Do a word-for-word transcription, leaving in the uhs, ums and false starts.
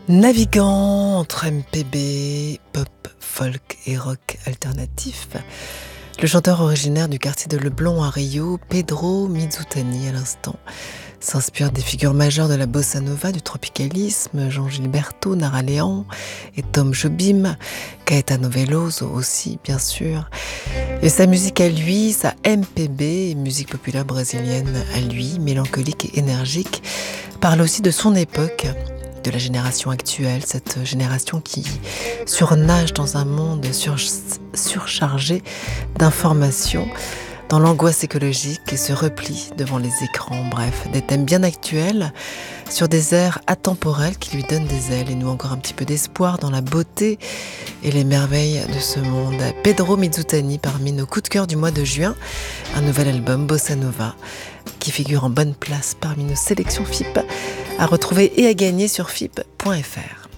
Naviguant entre M P B, pop, folk et rock alternatif, le chanteur originaire du quartier de Leblon à Rio, Pedro Mizutani à l'instant, s'inspire des figures majeures de la bossa nova, du tropicalisme, Jean Gilberto, Nara Leão et Tom Jobim, Caetano Veloso aussi bien sûr. Et sa musique à lui, sa M P B, musique populaire brésilienne à lui, mélancolique et énergique, parle aussi de son époque, de la génération actuelle, cette génération qui surnage dans un monde sur, surchargé d'informations, dans l'angoisse écologique et se replie devant les écrans. Bref, des thèmes bien actuels sur des airs atemporels qui lui donnent des ailes et nous encore un petit peu d'espoir dans la beauté et les merveilles de ce monde. Pedro Mizutani parmi nos coups de cœur du mois de juin, un nouvel album Bossa Nova qui figure en bonne place parmi nos sélections F I P à retrouver et à gagner sur F I P point F R.